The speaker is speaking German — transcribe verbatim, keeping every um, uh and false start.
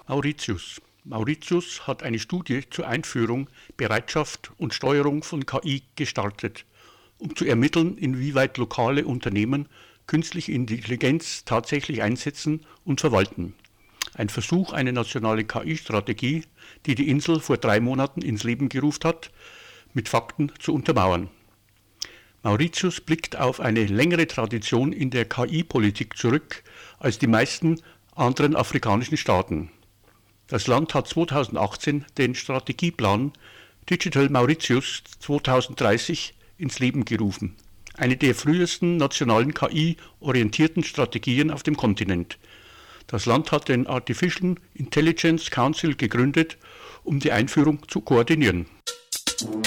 Mauritius. Mauritius hat eine Studie zur Einführung, Bereitschaft und Steuerung von K I gestartet, um zu ermitteln, inwieweit lokale Unternehmen künstliche Intelligenz tatsächlich einsetzen und verwalten. Ein Versuch, eine nationale K I-Strategie, die die Insel vor drei Monaten ins Leben gerufen hat, mit Fakten zu untermauern. Mauritius blickt auf eine längere Tradition in der K I-Politik zurück als die meisten anderen afrikanischen Staaten. Das Land hat zweitausendachtzehn den Strategieplan Digital Mauritius zweitausenddreißig ins Leben gerufen, eine der frühesten nationalen K I-orientierten Strategien auf dem Kontinent. Das Land hat den Artificial Intelligence Council gegründet, um die Einführung zu koordinieren.